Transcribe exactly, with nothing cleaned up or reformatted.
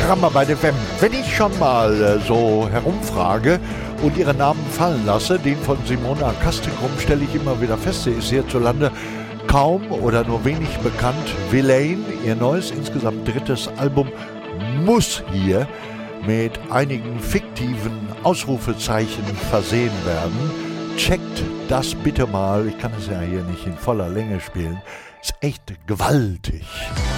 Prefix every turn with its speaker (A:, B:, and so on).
A: Drama bei der F E M. Wenn ich schon mal äh, so herumfrage und ihren Namen fallen lasse, den von Simona Castricum, stelle ich immer wieder fest, sie ist hierzulande kaum oder nur wenig bekannt. Villain, ihr neues, insgesamt drittes Album, muss hier mit einigen fiktiven Ausrufezeichen versehen werden. Checkt das bitte mal. Ich kann es ja hier nicht in voller Länge spielen. Ist echt gewaltig.